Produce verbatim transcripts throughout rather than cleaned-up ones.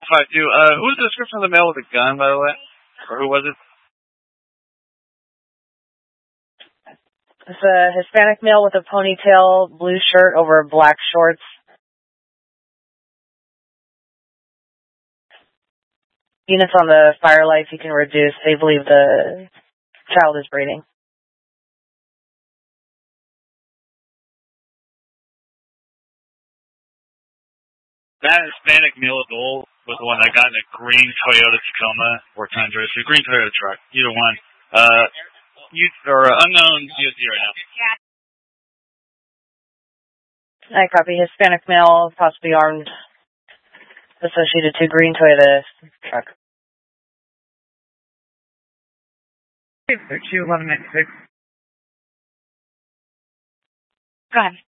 clarify too. Uh, who was the description of the male with the gun, by the way? Or who was it? It's a Hispanic male with a ponytail, blue shirt over black shorts. Units on the firelight you can reduce. They believe the child is breathing. That Hispanic male adult was the one that got in a green Toyota Tacoma or Tundra. It's a green Toyota truck. Either one. Uh, you, or uh, unknown D O C right now. I copy. Hispanic male, possibly armed, associated to green Toyota truck. two eleven ninety-six. Go ahead.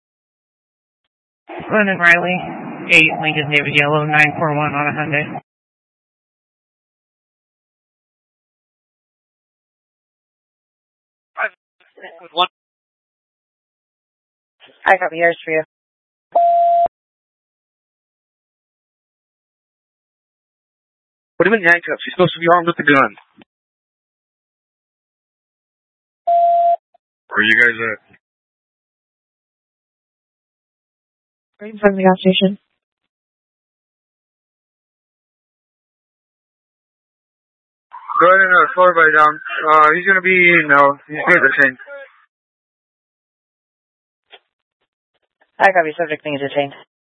Lennon Riley, eight Lincoln David Yellow, nine four one on a Hyundai. One. I copy. Here's for you. Put him in handcuffs. He's supposed to be armed with a gun. Where are you guys at? Right in front of the gas station. Go ahead and uh, slow everybody down. Uh, he's gonna be, no, he's good, I think. I copy. Subject being detained.